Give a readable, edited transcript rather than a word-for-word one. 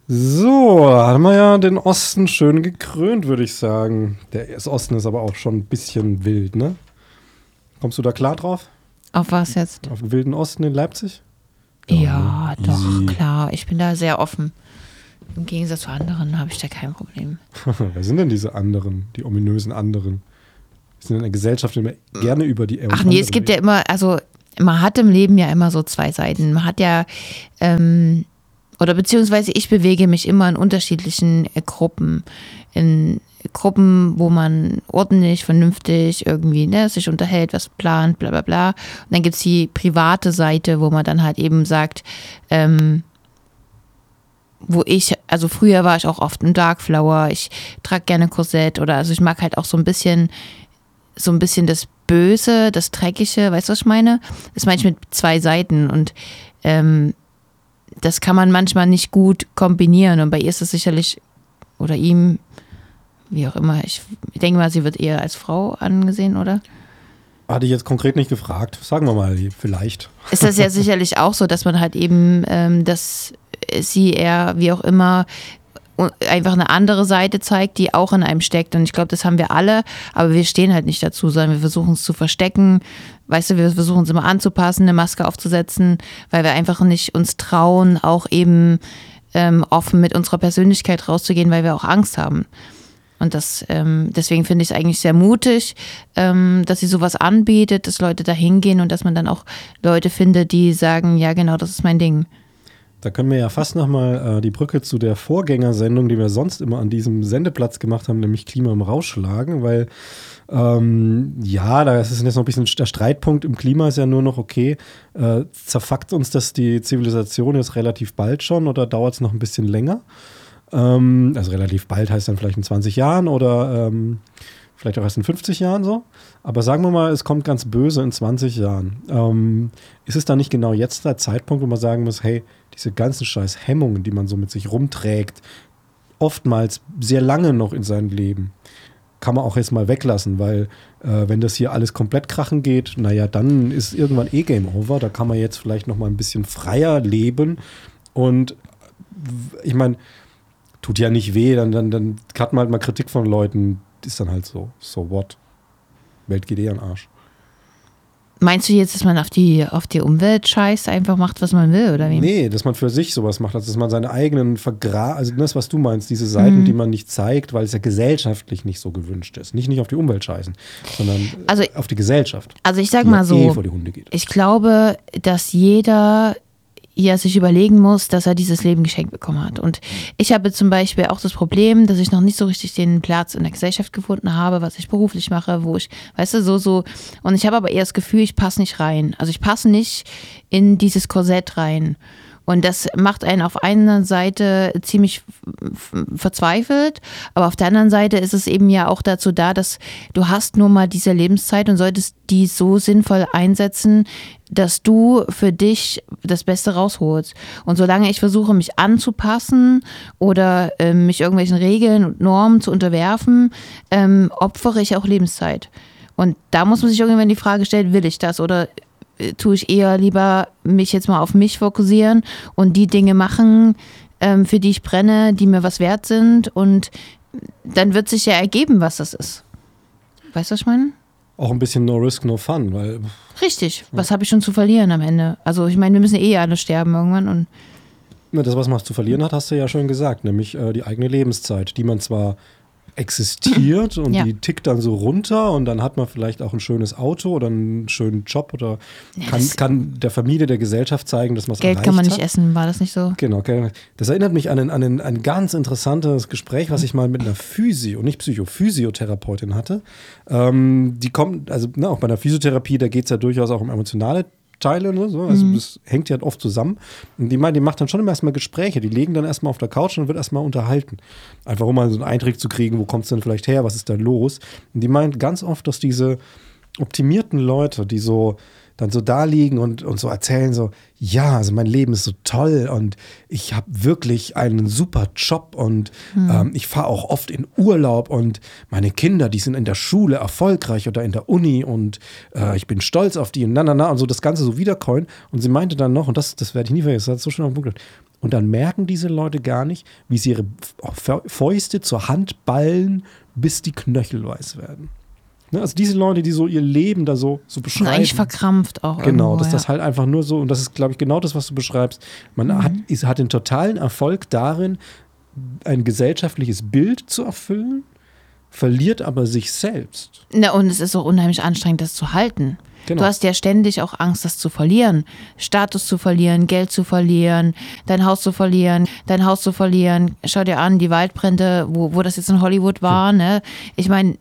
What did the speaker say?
So, haben wir ja den Osten schön gekrönt, würde ich sagen. Der Osten ist aber auch schon ein bisschen wild, ne? Kommst du da klar drauf? Auf was jetzt? Auf den wilden Osten in Leipzig? Ja, ne? doch, Easy. klar. Ich bin da sehr offen. Im Gegensatz zu anderen habe ich da kein Problem. Wer sind denn diese anderen, die ominösen anderen? Wir sind in einer Gesellschaft, in der wir gerne über die Ach nee, es gibt ja immer, also man hat im Leben ja immer so zwei Seiten. Man hat ja, oder beziehungsweise ich bewege mich immer in unterschiedlichen Gruppen. In Gruppen, wo man ordentlich, vernünftig irgendwie sich unterhält, was plant, bla bla bla. Und dann gibt es die private Seite, wo man dann halt eben sagt, also früher war ich auch oft ein Darkflower, ich trage gerne Korsett oder also ich mag halt auch so ein bisschen das Böse, das Dreckige, weißt du, was ich meine? Das meine ich mit zwei Seiten und das kann man manchmal nicht gut kombinieren und bei ihr ist es sicherlich, oder ihm, wie auch immer, ich denke mal, sie wird eher als Frau angesehen, oder? Hatte ich jetzt konkret nicht gefragt. Sagen wir mal, vielleicht. Ist das ja sicherlich auch so, dass man halt eben, dass sie eher, wie auch immer, einfach eine andere Seite zeigt, die auch in einem steckt. Und ich glaube, das haben wir alle, aber wir stehen halt nicht dazu, sondern wir versuchen es zu verstecken. Weißt du, wir versuchen es immer anzupassen, eine Maske aufzusetzen, weil wir einfach nicht uns trauen, auch eben offen mit unserer Persönlichkeit rauszugehen, weil wir auch Angst haben. Und deswegen finde ich es eigentlich sehr mutig, dass sie sowas anbietet, dass Leute da hingehen und dass man dann auch Leute findet, die sagen, ja genau, das ist mein Ding. Da können wir ja fast nochmal die Brücke zu der Vorgängersendung, die wir sonst immer an diesem Sendeplatz gemacht haben, nämlich Klima im Rausch schlagen, weil da ist es jetzt noch ein bisschen, der Streitpunkt im Klima ist ja nur noch, okay, zerfuckt uns das die Zivilisation jetzt relativ bald schon oder dauert es noch ein bisschen länger? Also relativ bald heißt dann vielleicht in 20 Jahren oder vielleicht auch erst in 50 Jahren so. Aber sagen wir mal, es kommt ganz böse in 20 Jahren. Ist es dann nicht genau jetzt der Zeitpunkt, wo man sagen muss, hey, diese ganzen scheiß Hemmungen, die man so mit sich rumträgt, oftmals sehr lange noch in seinem Leben, kann man auch jetzt mal weglassen, weil wenn das hier alles komplett krachen geht, naja, dann ist irgendwann Game Over. Da kann man jetzt vielleicht noch mal ein bisschen freier leben. Und ich meine, tut ja nicht weh, dann hat man halt mal Kritik von Leuten, ist dann halt so what? Welt geht an den Arsch. Meinst du jetzt, dass man auf die Umwelt scheißt, einfach macht, was man will, oder wie? Nee, dass man für sich sowas macht, also dass man seine eigenen also das, was du meinst, diese Seiten, die man nicht zeigt, weil es ja gesellschaftlich nicht so gewünscht ist. Nicht auf die Umwelt scheißen, sondern auf die Gesellschaft. Also ich sag mal so, vor die Hunde geht. Ich glaube, dass jeder sich überlegen muss, dass er dieses Leben geschenkt bekommen hat. Und ich habe zum Beispiel auch das Problem, dass ich noch nicht so richtig den Platz in der Gesellschaft gefunden habe, was ich beruflich mache, wo ich, weißt du, so. Und ich habe aber eher das Gefühl, ich passe nicht rein. Also ich passe nicht in dieses Korsett rein. Und das macht einen auf einer Seite ziemlich verzweifelt, aber auf der anderen Seite ist es eben ja auch dazu da, dass du hast nur mal diese Lebenszeit und solltest die so sinnvoll einsetzen, dass du für dich das Beste rausholst. Und solange ich versuche, mich anzupassen oder mich irgendwelchen Regeln und Normen zu unterwerfen, opfere ich auch Lebenszeit. Und da muss man sich irgendwann die Frage stellen, will ich das oder tue ich eher lieber mich jetzt mal auf mich fokussieren und die Dinge machen, für die ich brenne, die mir was wert sind und dann wird sich ja ergeben, was das ist. Weißt du, was ich meine? Auch ein bisschen no risk, no fun, weil... Richtig, was habe ich schon zu verlieren am Ende? Also ich meine, wir müssen alle sterben irgendwann und... Das, was man zu verlieren hat, hast du ja schon gesagt, nämlich die eigene Lebenszeit, die man zwar existiert und die tickt dann so runter und dann hat man vielleicht auch ein schönes Auto oder einen schönen Job oder kann der Familie, der Gesellschaft zeigen, dass man es erreicht hat. Geld kann man nicht essen, war das nicht so? Genau, okay. Das erinnert mich an ein ganz interessantes Gespräch, was ich mal mit einer Physiotherapeutin hatte. Die kommt, also auch bei einer Physiotherapie, da geht es ja durchaus auch um emotionale Teile, ne, so. Also das hängt ja halt oft zusammen. Und die macht dann schon immer erstmal Gespräche. Die legen dann erstmal auf der Couch und wird erstmal unterhalten. Einfach um mal so einen Eindruck zu kriegen, wo kommt es denn vielleicht her, was ist da los? Und die meint ganz oft, dass diese optimierten Leute, die dann so da liegen und so erzählen, so, ja, also mein Leben ist so toll und ich habe wirklich einen super Job und ich fahre auch oft in Urlaub und meine Kinder, die sind in der Schule erfolgreich oder in der Uni und ich bin stolz auf die und und so das Ganze so wiedercoin. Und sie meinte dann noch, und das werde ich nie vergessen, das hat so schön auf den Punkt gebracht, Und dann merken diese Leute gar nicht, wie sie ihre Fäuste zur Hand ballen, bis die Knöchel weiß werden. Ne? Also diese Leute, die so ihr Leben da so beschreiben. Eigentlich verkrampft auch. Genau, irgendwo, dass das halt einfach nur so, und das ist, glaube ich, genau das, was du beschreibst. Man hat den totalen Erfolg darin, ein gesellschaftliches Bild zu erfüllen, verliert aber sich selbst. Na, und es ist auch unheimlich anstrengend, das zu halten. Genau. Du hast ja ständig auch Angst, das zu verlieren. Status zu verlieren, Geld zu verlieren, dein Haus zu verlieren. Schau dir an, die Waldbrände, wo das jetzt in Hollywood war. Ne? Ich meine,